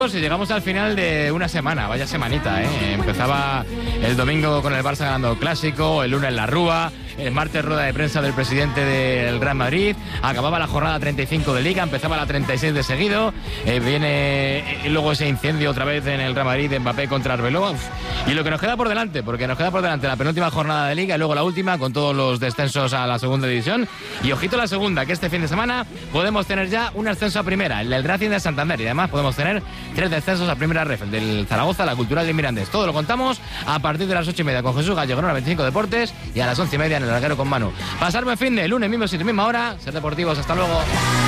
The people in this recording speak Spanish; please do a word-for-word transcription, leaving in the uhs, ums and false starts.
Y llegamos al final de una semana, vaya semanita, ¿eh? Empezaba el domingo con el Barça ganando Clásico, el lunes la Rúa, el martes rueda de prensa del presidente del Real Madrid, acababa la jornada treinta y cinco de Liga, empezaba la treinta y seis de seguido, eh, viene eh, luego ese incendio otra vez en el Real Madrid de Mbappé contra Arbeloa, y lo que nos queda por delante, porque nos queda por delante la penúltima jornada de Liga y luego la última con todos los descensos a la segunda división, y ojito la segunda, que este fin de semana podemos tener ya un ascenso a primera, el del Racing de Santander, y además podemos tener tres descensos a primera ref, el del Zaragoza, la Cultural y el Mirandés. Todo lo contamos a partir de las ocho y media con Jesús Gallego en la veinticinco Deportes y a las once y media en el Larguero con Manu. Pasar buen fin de lunes, mismo sitio, misma hora. Ser deportivos, hasta luego.